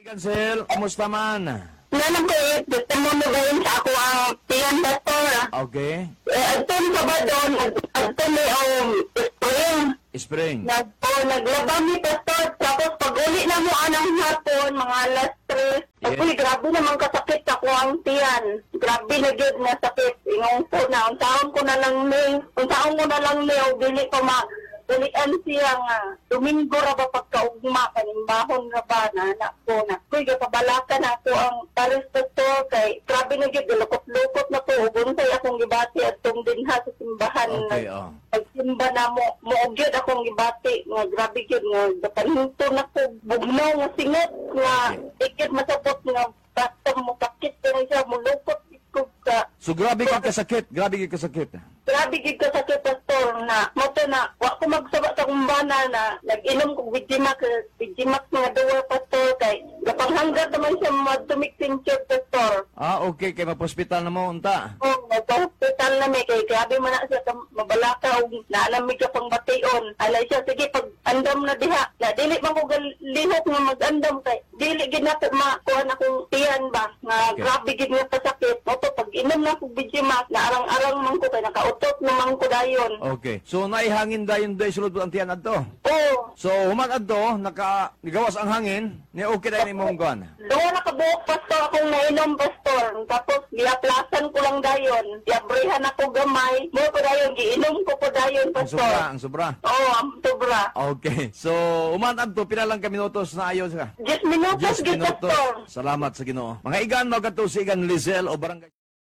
Cancel, kumusta man? Nalang ko gusto mo na gawin sa ako ang tiyan pastor. Okay. Agton ka ba doon? Agton may spring. Spring. Naglaba mi pastor. Tapos pag uli na mo anang hapon, mga alas 3. Yes. Uy, grabe naman kasakit ako ang tiyan. Grabe na gyud na sakit. Ingong po na. Unsaon ko na lang ni, dili pa ulian siya nga. Domingo ra ba pagkaugma, kanimbahon ra ba na anak ko na. Kuy, kapabalakan ako ang pares pastor kay grabe na gyud, lukot-lukot na po. Ubunsay akong gibati at dinha sa simbahan. Okay, Pagsimba na mo gyud akong gibati nga grabe gyud nga dapanhinto na ko bugnaw nga singot nga ikit masabot nga basta mo sakit ko siya mulukot ko ka. So grabe kang kasakit, grabe kang kasakit. Grabe gyud ka sakit pastor na moto na wa ko magsaba sa kumbana na nag-inom ko Vigimax nga duwa pastor kay gapanghanggat naman siya matumiksin siya pastor. Okay, kay mapospital na mo, unta. Nagpa-hospital na may kay grabe man na siya mabalaka o naalamig ka pang bation. Alay siya, sige pag andam na diha, na dili man ko lihok nga mag-andam kay dili gid na po makuha akong tiyan ba nga Okay. grabe gid nga pasakit. Moto pag inom na ko Vigimax na arang-arang man ko kay nakautot naman ko dayon. Okay. So naihangin dayon day sulod ang tiyan adto. Oo. So human adto nagawas ang hangin, ni okay dayon imong kuan. Doon nakabuok pastor akong nainom pastor. Tapos giaplasan ko lang dayon. Giabrihan ako gamay. Mo ko dayon giinom ko po dayon Ang sobra, pastor. ang sobra. Oo, ang sobra. Okay. So human adto pila lang ka minutos na ayos ka. 10 minutos 10 gid minutos. pastor. Salamat sa Ginoo. Mga igan mo kadto si igan Lizelle o barangay